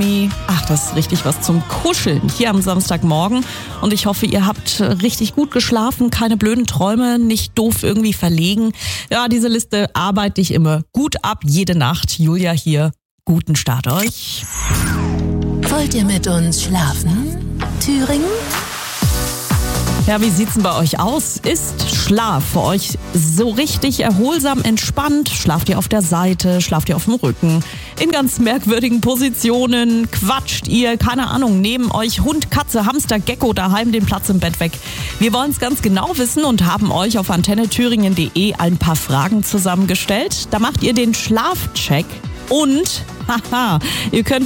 Ach, das ist richtig was zum Kuscheln hier am Samstagmorgen. Und ich hoffe, ihr habt richtig gut geschlafen, keine blöden Träume, nicht doof irgendwie verlegen. Ja, diese Liste arbeite ich immer gut ab, jede Nacht. Julia hier, guten Start euch. Wollt ihr mit uns schlafen, Thüringen? Ja, wie sieht's denn bei euch aus? Ist Schlaf für euch so richtig erholsam entspannt? Schlaft ihr auf der Seite? Schlaft ihr auf dem Rücken? In ganz merkwürdigen Positionen? Quatscht ihr, keine Ahnung, neben euch Hund, Katze, Hamster, Gecko daheim den Platz im Bett weg? Wir wollen es ganz genau wissen und haben euch auf antennethüringen.de ein paar Fragen zusammengestellt. Da macht ihr den Schlafcheck und, haha, ihr könnt